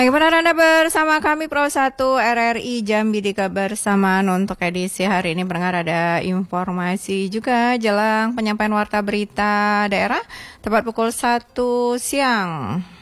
Bagaimana Anda bersama kami Pro 1 RRI Jambi di Kebersamaan. Untuk edisi hari ini pendengar ada informasi juga jelang penyampaian warta berita daerah tepat pukul 1 siang.